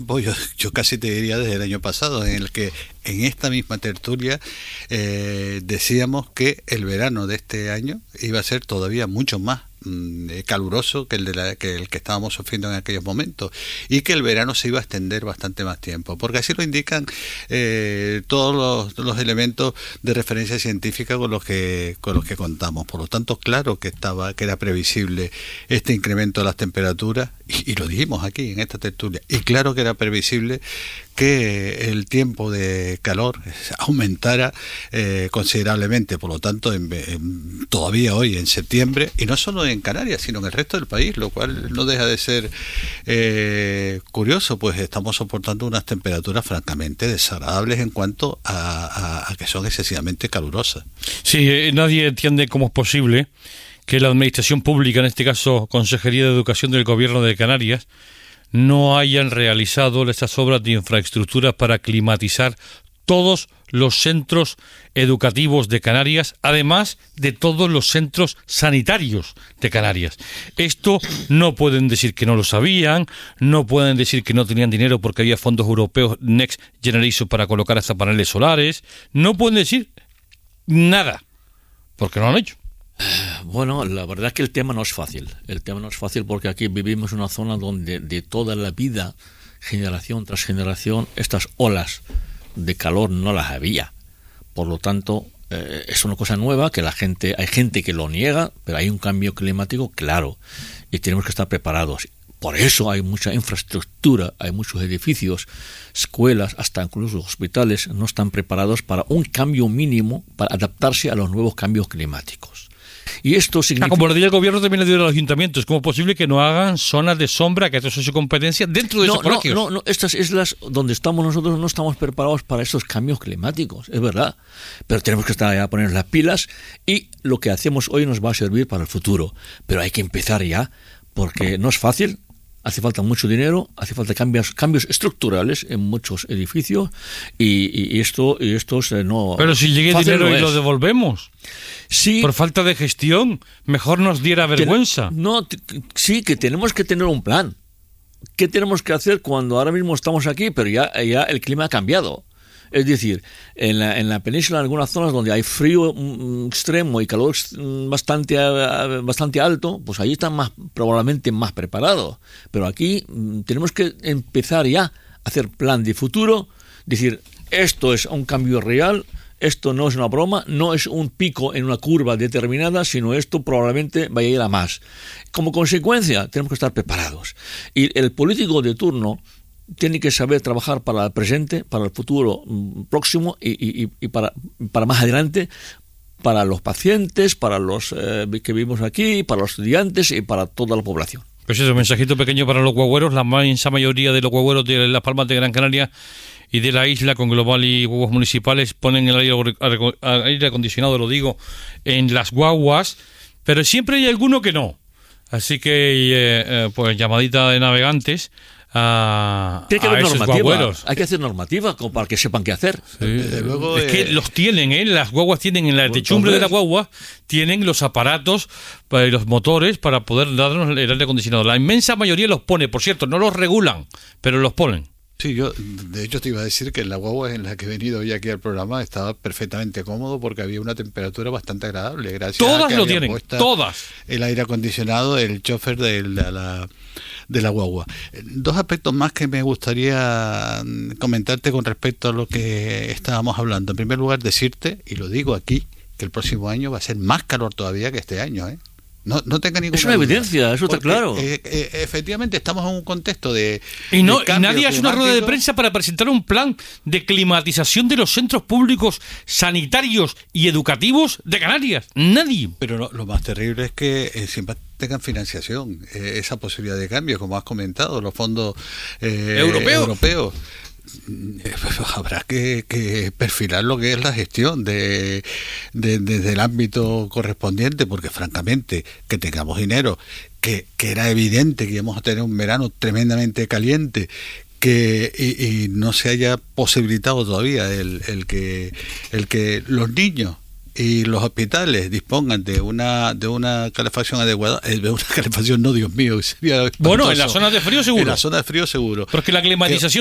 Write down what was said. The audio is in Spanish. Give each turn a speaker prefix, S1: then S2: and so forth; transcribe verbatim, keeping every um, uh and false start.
S1: Pues yo, yo casi te diría desde el año pasado, en el que en esta misma tertulia eh, decíamos que el verano de este año iba a ser todavía mucho más mm, caluroso que el, de la, que el que estábamos sufriendo en aquellos momentos, y que el verano se iba a extender bastante más tiempo, porque así lo indican eh, todos los, los elementos de referencia científica con los que con los que contamos. Por lo tanto, claro que estaba que era previsible este incremento de las temperaturas, y, y lo dijimos aquí en esta tertulia, y claro que era previsible que el tiempo de calor aumentara eh, considerablemente. Por lo tanto, en, en, todavía hoy en septiembre, y no solo en Canarias sino en el resto del país, lo cual no deja de ser eh, curioso, pues estamos soportando unas temperaturas francamente desagradables en cuanto a, a, a que son excesivamente calurosas.
S2: Sí, eh, nadie entiende cómo es posible que la administración pública, en este caso Consejería de Educación del Gobierno de Canarias, no hayan realizado estas obras de infraestructura para climatizar todos los centros educativos de Canarias, además de todos los centros sanitarios de Canarias. Esto no pueden decir que no lo sabían, no pueden decir que no tenían dinero porque había fondos europeos Next Generation para colocar hasta paneles solares, no pueden decir nada, porque no lo han hecho.
S3: Bueno, la verdad es que el tema no es fácil. El tema no es fácil porque aquí vivimos en una zona donde de toda la vida, generación tras generación, estas olas de calor no las había. Por lo tanto, eh, es una cosa nueva que la gente, hay gente que lo niega, pero hay un cambio climático claro y tenemos que estar preparados. Por eso hay mucha infraestructura, hay muchos edificios, escuelas, hasta incluso hospitales no están preparados para un cambio mínimo para adaptarse a los nuevos cambios climáticos. Y esto significa...
S2: Ah, como lo diría el gobierno, también le dio a los ayuntamientos. ¿Cómo es posible que no hagan zonas de sombra, que esto es su competencia, dentro de
S3: no,
S2: esos colegios?
S3: No, no, no, estas islas donde estamos nosotros no estamos preparados para estos cambios climáticos, es verdad. Pero tenemos que estar ya a poner las pilas y lo que hacemos hoy nos va a servir para el futuro. Pero hay que empezar ya, porque no es fácil. Hace falta mucho dinero, hace falta cambios cambios estructurales en muchos edificios y, y esto y esto no.
S2: Pero si llegue dinero no y lo devolvemos,
S3: sí,
S2: por falta de gestión, mejor nos diera vergüenza.
S3: Ten, no, t- sí que tenemos que tener un plan. ¿Qué tenemos que hacer cuando ahora mismo estamos aquí, pero ya ya el clima ha cambiado? Es decir, en la, en la península, en algunas zonas donde hay frío mm, extremo y calor mm, bastante, uh, bastante alto, pues ahí están más, probablemente más preparados. Pero aquí mm, tenemos que empezar ya a hacer plan de futuro, decir, esto es un cambio real, esto no es una broma, no es un pico en una curva determinada, sino esto probablemente vaya a ir a más. Como consecuencia, tenemos que estar preparados. Y el político de turno tiene que saber trabajar para el presente, para el futuro próximo y, y, y para, para más adelante, para los pacientes, para los eh, que vivimos aquí, para los estudiantes y para toda la población.
S2: Pues eso, un mensajito pequeño para los guagüeros. La inmensa mayoría de los guagüeros de Las Palmas de Gran Canaria y de la isla, con Global y guaguas municipales, ponen el aire, aire acondicionado, lo digo, en las guaguas, pero siempre hay alguno que no. Así que, eh, eh, pues llamadita de navegantes a,
S3: Tiene que
S2: a
S3: haber
S2: esos
S3: normativa.
S2: guagüeros.
S3: Hay que hacer normativa como para que sepan qué hacer.
S2: Sí.
S1: Desde luego,
S2: es que
S1: eh,
S2: los tienen, ¿eh? Las guaguas tienen en la techumbre de la guagua, tienen los aparatos para los motores para poder darnos el aire acondicionado. La inmensa mayoría los pone, por cierto, no los regulan, pero los ponen.
S1: Sí, yo de hecho te iba a decir que en la guagua en la que he venido hoy aquí al programa estaba perfectamente cómodo porque había una temperatura bastante agradable. Gracias
S2: todas
S1: a que
S2: lo
S1: había
S2: tienen,
S1: puesta
S2: todas.
S1: el aire acondicionado, el chofer de la, la, de la guagua. Dos aspectos más que me gustaría comentarte con respecto a lo que estábamos hablando. En primer lugar, decirte, y lo digo aquí, que el próximo año va a ser más calor todavía que este año, ¿eh? No, no tenga ninguna
S3: Es una
S1: duda,
S3: evidencia, eso está
S1: porque,
S3: claro.
S1: Eh, eh, efectivamente, estamos en un contexto de.
S2: Y, no,
S1: de
S2: y nadie hace una rueda de
S1: climático.
S2: prensa para presentar un plan de climatización de los centros públicos sanitarios y educativos de Canarias. Nadie.
S1: Pero lo, lo más terrible es que eh, siempre tengan financiación, eh, esa posibilidad de cambio, como has comentado, los fondos eh,
S2: ¿Europeos?
S1: europeos. Habrá que, que perfilar lo que es la gestión de, de, desde el ámbito correspondiente, porque francamente que tengamos dinero, que, que era evidente que íbamos a tener un verano tremendamente caliente, que y, y no se haya posibilitado todavía el, el que el que los niños y los hospitales dispongan de una de una calefacción adecuada, eh, de una calefacción, no, Dios mío, sería
S2: bueno,
S1: espantoso.
S2: en las zonas de frío seguro.
S1: En las zonas de frío seguro.
S2: Porque la climatización